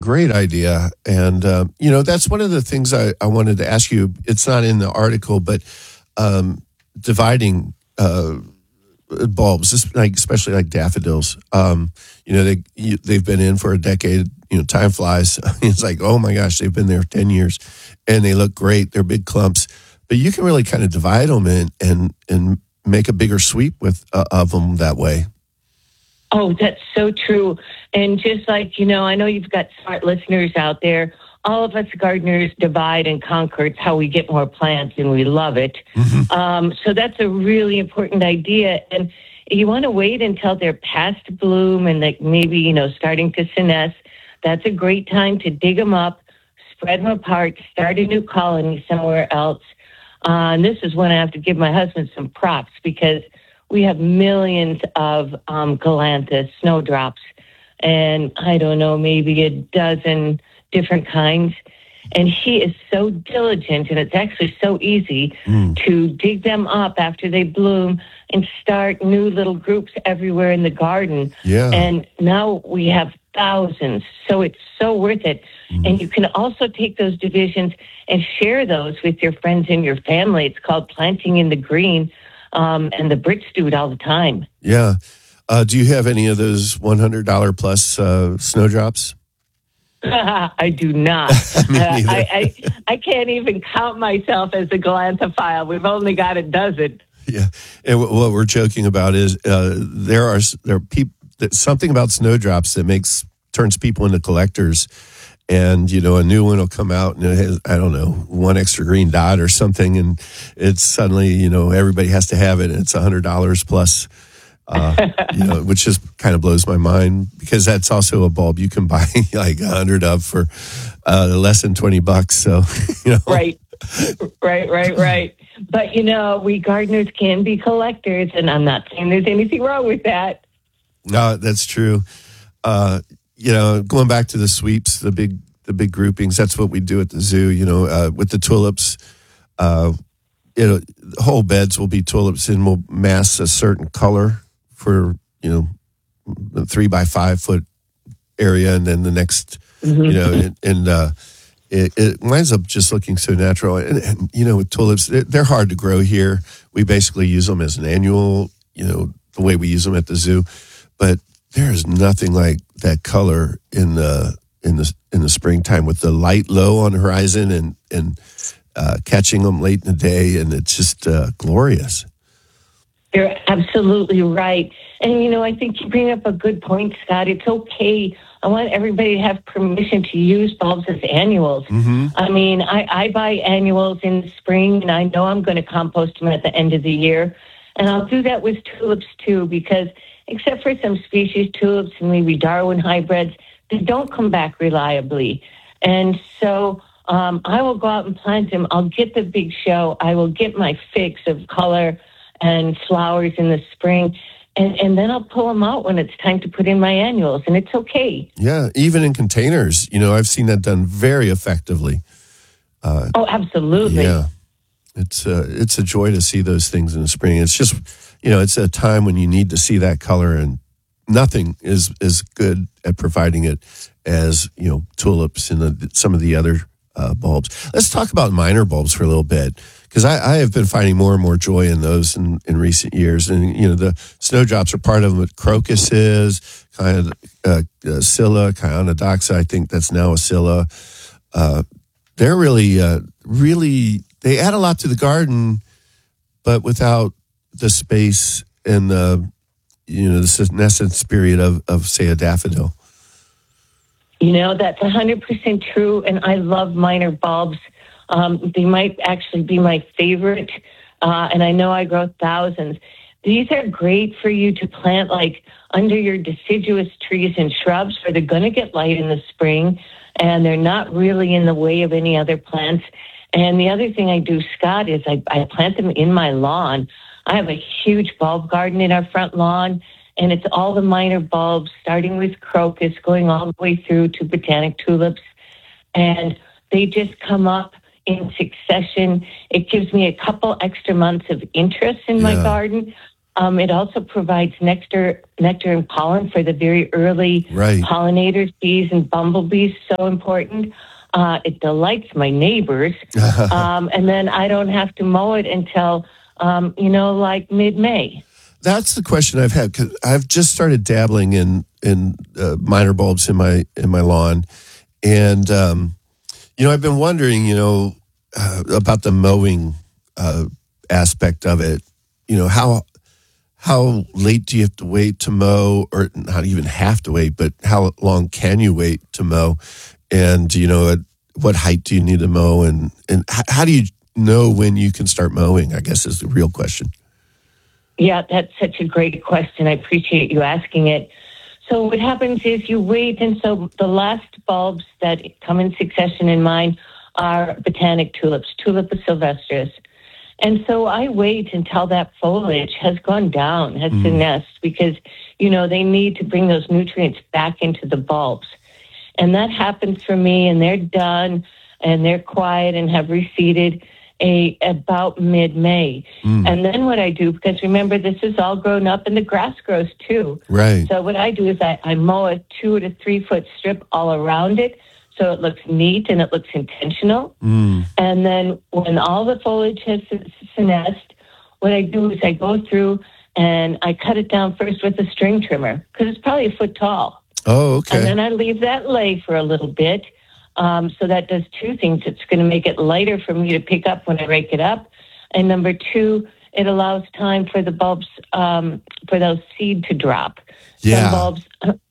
great idea. And, that's one of the things I wanted to ask you. It's not in the article, but dividing bulbs, especially like daffodils. They've been in for a decade. Time flies. It's like, oh my gosh, they've been there 10 years and they look great. They're big clumps, but you can really kind of divide them and make a bigger sweep of them that way. Oh, that's so true. And just like, I know you've got smart listeners out there. All of us gardeners divide and conquer. It's how we get more plants, and we love it. Mm-hmm. So that's a really important idea. And you want to wait until they're past bloom and maybe, starting to senesce. That's a great time to dig them up, spread them apart, start a new colony somewhere else. And this is when I have to give my husband some props, because we have millions of galanthus, snowdrops, and I don't know, maybe a dozen different kinds. And he is so diligent, and it's actually so easy to dig them up after they bloom and start new little groups everywhere in the garden. Yeah. And now we have thousands, so it's so worth it. And you can also take those divisions and share those with your friends and your family. It's called Planting in the Green. And the Brits do it all the time. Yeah. Do you have any of those $100 plus snowdrops? I do not. I can't even count myself as a galanthophile. We've only got a dozen. Yeah. And what we're joking about is there are people, something about snowdrops that turns people into collectors. And, a new one will come out and it has, I don't know, one extra green dot or something. And it's suddenly, everybody has to have it. And it's $100 plus, which just kind of blows my mind, because that's also a bulb you can buy like 100 of for less than $20. So, Right. But, we gardeners can be collectors, and I'm not saying there's anything wrong with that. No, that's true. Going back to the sweeps, the big groupings, that's what we do at the zoo, with the tulips. Whole beds will be tulips, and we'll mass a certain color for, a 3x5 foot area. And then the next, it winds up just looking so natural. And with tulips, they're hard to grow here. We basically use them as an annual, the way we use them at the zoo. But there's nothing like that color in the springtime, with the light low on the horizon and catching them late in the day, and it's just glorious. You're absolutely right. And, I think you bring up a good point, Scott. It's okay. I want everybody to have permission to use bulbs as annuals. Mm-hmm. I mean, I buy annuals in the spring, and I know I'm going to compost them at the end of the year. And I'll do that with tulips, too, because except for some species tulips and maybe Darwin hybrids, they don't come back reliably. And so I will go out and plant them. I'll get the big show. I will get my fix of color and flowers in the spring. And then I'll pull them out when it's time to put in my annuals, and it's okay. Yeah, even in containers. I've seen that done very effectively. Oh, absolutely. Yeah. It's a joy to see those things in the spring. It's just, it's a time when you need to see that color, and nothing is as good at providing it as, tulips and some of the other bulbs. Let's talk about minor bulbs for a little bit, because I have been finding more and more joy in those in recent years. And, the snowdrops are part of them. Crocuses, kind of Scilla, Chionodoxa, I think that's now a Scilla. They're really, they add a lot to the garden, but without the space and the senescence period of say, a daffodil. That's 100% true, and I love minor bulbs. They might actually be my favorite, and I know I grow thousands. These are great for you to plant like under your deciduous trees and shrubs, where they're going to get light in the spring, and they're not really in the way of any other plants. And the other thing I do, Scott, is I plant them in my lawn. I have a huge bulb garden in our front lawn, and it's all the minor bulbs, starting with crocus, going all the way through to botanic tulips. And they just come up in succession. It gives me a couple extra months of interest in my garden. It also provides nectar and pollen for the very early Right. pollinators, bees and bumblebees. So important. It delights my neighbors. And then I don't have to mow it until, like mid-May. That's the question I've had, because I've just started dabbling in minor bulbs in my lawn, and I've been wondering, about the mowing aspect of it. How late do you have to wait to mow, or not even have to wait, but how long can you wait to mow? And, at what height do you need to mow? And how do you know when you can start mowing, I guess, is the real question. Yeah, that's such a great question. I appreciate you asking it. So what happens is you wait, and so the last bulbs that come in succession in mine are botanic tulips, Tulipa sylvestris. And so I wait until that foliage has gone down, has senesced, because, they need to bring those nutrients back into the bulbs. And that happens for me, and they're done, and they're quiet and have receded about mid-May. And then what I do, because remember, this is all grown up and the grass grows too. Right. So what I do is I mow a 2 to 3 foot strip all around it, so it looks neat and it looks intentional. And then when all the foliage has senesced, what I do is I go through and I cut it down first with a string trimmer, because it's probably a foot tall. Oh, okay. And then I leave that lay for a little bit. So that does two things. It's going to make it lighter for me to pick up when I rake it up. And number two, it allows time for the bulbs, for those seed to drop. Yeah. Some bulbs,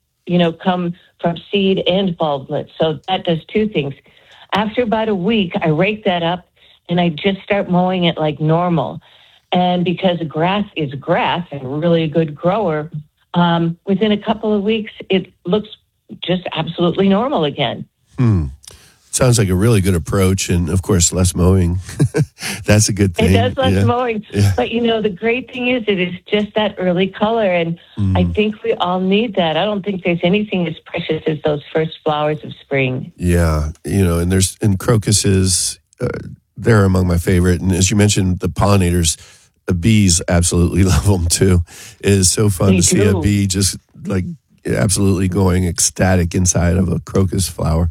come from seed and bulblet. So that does two things. After about a week, I rake that up and I just start mowing it like normal. And because grass is grass and really a good grower, within a couple of weeks, it looks just absolutely normal again. Sounds like a really good approach, and of course, less mowing. That's a good thing. It does less mowing. Yeah. But, the great thing is it is just that early color, and I think we all need that. I don't think there's anything as precious as those first flowers of spring. Yeah, and crocuses, they're among my favorite. And as you mentioned, the pollinators, the bees absolutely love them too. It is so fun to see a bee just like absolutely going ecstatic inside of a crocus flower.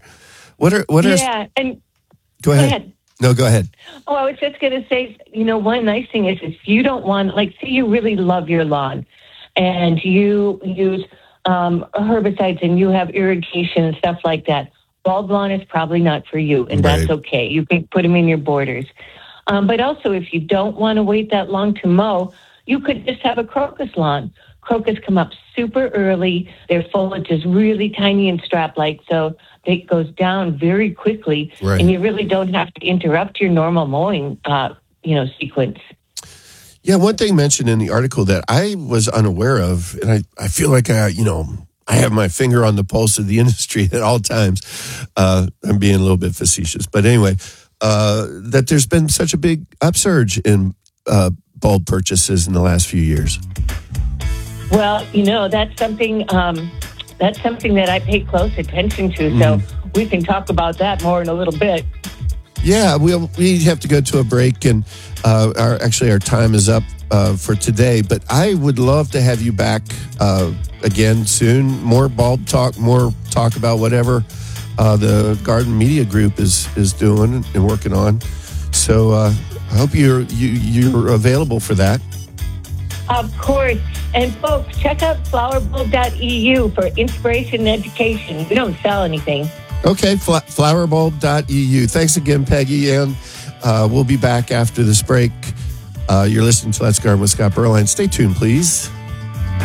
Yeah, and go ahead. No, go ahead. Oh, I was just going to say, one nice thing is if you don't want, say you really love your lawn and you use herbicides and you have irrigation and stuff like that, bulb lawn is probably not for you, and that's okay. You can put them in your borders. But also, if you don't want to wait that long to mow, you could just have a crocus lawn. Crocus come up super early. Their foliage is really tiny and strap-like, so it goes down very quickly, and you really don't have to interrupt your normal mowing, sequence. Yeah, one thing mentioned in the article that I was unaware of, and I feel like I have my finger on the pulse of the industry at all times. I'm being a little bit facetious, but anyway, that there's been such a big upsurge in bulb purchases in the last few years. Well, that's something that I pay close attention to. So we can talk about that more in a little bit. Yeah, we have to go to a break, and our time is up for today. But I would love to have you back again soon. More bulb talk, more talk about whatever the Garden Media Group is doing and working on. So I hope you're available for that. Of course. And folks, check out flowerbulb.eu for inspiration and education. We don't sell anything. Okay, flowerbulb.eu. Thanks again, Peggy, and we'll be back after this break. You're listening to Let's Garden with Scott Berline. Stay tuned, please.